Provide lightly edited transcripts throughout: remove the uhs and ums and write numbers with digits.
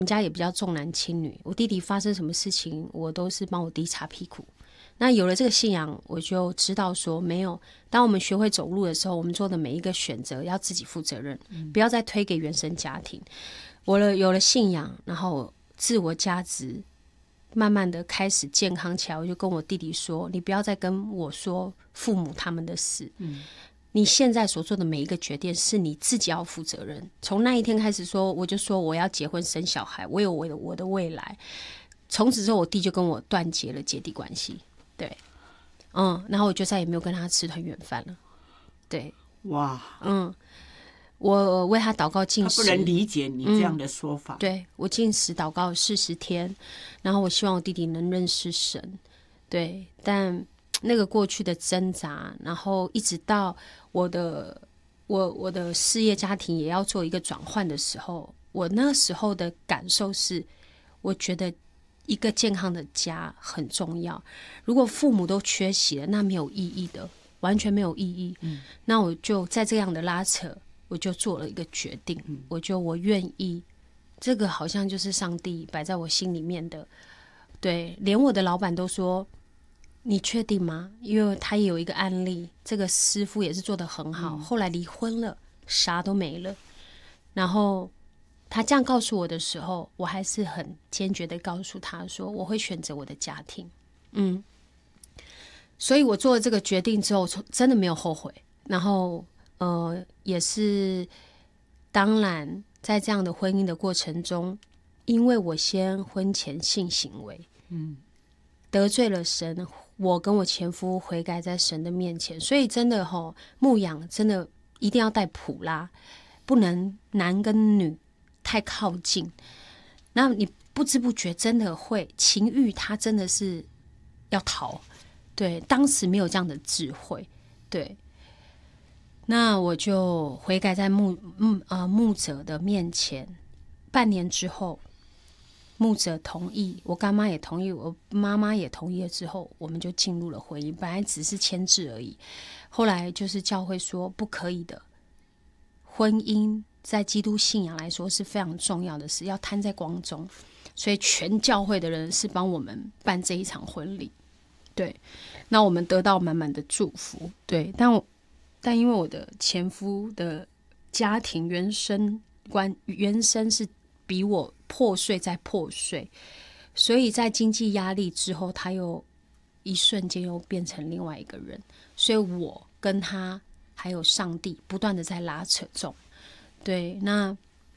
们家也比较重男轻女，我弟弟发生什么事情，我都是帮我弟擦屁股。那有了这个信仰，我就知道说，没有，当我们学会走路的时候，我们做的每一个选择要自己负责任，不要再推给原生家庭。有了信仰，然后自我价值慢慢的开始健康起来，我就跟我弟弟说，你不要再跟我说父母他们的事，你现在所做的每一个决定是你自己要负责任。从那一天开始说，我就说我要结婚生小孩，我有我的未来。从此之后，我弟就跟我断绝了姐弟关系。对，然后我就再也没有跟他吃团圆饭了。对， 哇， 我为他祷告禁食， 他不能理解你这样的说法。 对，我禁食祷告40天，然后我希望我弟弟能认识神。对，但那个过去的挣扎，然后一直到我的事业家庭也要做一个转换的时候，我那时候的感受是，我觉得一个健康的家很重要。如果父母都缺席了，那没有意义的，完全没有意义。那我就在这样的拉扯，我就做了一个决定，我愿意。这个好像就是上帝摆在我心里面的。对，连我的老板都说，你确定吗？因为他也有一个案例，这个师傅也是做得很好，后来离婚了，啥都没了。然后他这样告诉我的时候，我还是很坚决的告诉他说，我会选择我的家庭。所以我做了这个决定之后，真的没有后悔。然后也是当然在这样的婚姻的过程中，因为我先婚前性行为，得罪了神，我跟我前夫悔改在神的面前，所以真的牧养真的一定要带谱啦，不能男跟女太靠近。那你不知不觉真的会情欲，它真的是要逃。对，当时没有这样的智慧。对，那我就悔改在牧者的面前。半年之后，牧者同意，我干妈也同意，我妈妈也同意了之后，我们就进入了婚姻。本来只是签字而已，后来就是教会说不可以的，婚姻在基督信仰来说是非常重要的事，要摊在光中，所以全教会的人是帮我们办这一场婚礼。对，那我们得到满满的祝福。对，但因为我的前夫的家庭原生是比我破碎再破碎，所以在经济压力之后，他又一瞬间又变成另外一个人，所以我跟他还有上帝不断的在拉扯中。对，那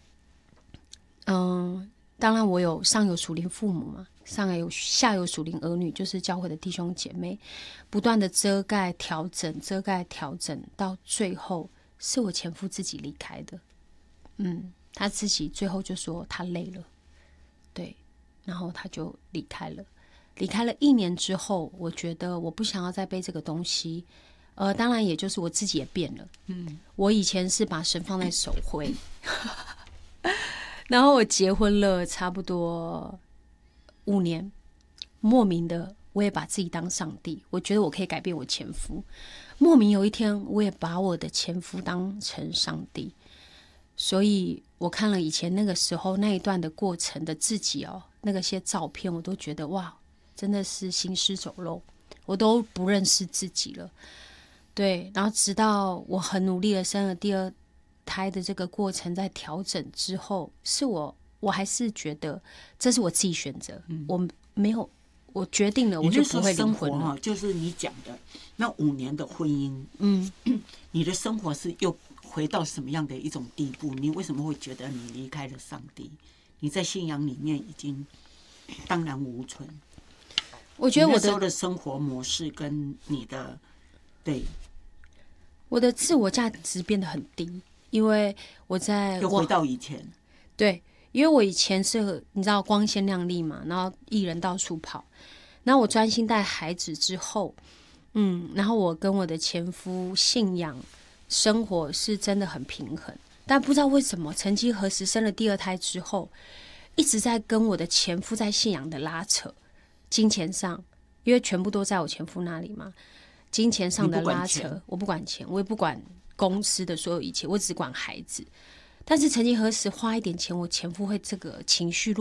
当然我有上有属灵父母嘛，下有属灵儿女，就是教会的弟兄姐妹，不断的遮盖调整，到最后是我前夫自己离开的。他自己最后就说他累了，对，然后他就离开了。离开了1年之后，我觉得我不想要再背这个东西。当然也就是我自己也变了。我以前是把神放在首位，然后我结婚了差不多5年，莫名的我也把自己当上帝，我觉得我可以改变我前夫。莫名有一天，我也把我的前夫当成上帝。所以我看了以前那个时候那一段的过程的自己那些照片，我都觉得哇，真的是行尸走肉，我都不认识自己了。对，然后直到我很努力的生了第2胎的这个过程，在调整之后，是我还是觉得这是我自己选择，我没有，我决定了，我就不会离婚了。 就是你讲的那5年的婚姻，你的生活是又回到什么样的一种地步？你为什么会觉得你离开了上帝？你在信仰里面已经荡然无存。 我觉得那时候的生活模式跟你的我的自我价值变得很低，因为又回到以前。 对，因为我以前是你知道光鲜亮丽嘛，然后艺人到处跑，然后我专心带孩子之后，然后我跟我的前夫信仰生活是真的很平衡，但不知道为什么，曾几何时生了第2胎之后，一直在跟我的前夫在信仰的拉扯，金钱上，因为全部都在我前夫那里嘛，金钱上的拉扯，我不管钱，我也不管公司的所有一切，我只管孩子。但是曾经何时花一点钱，我前夫会这个情绪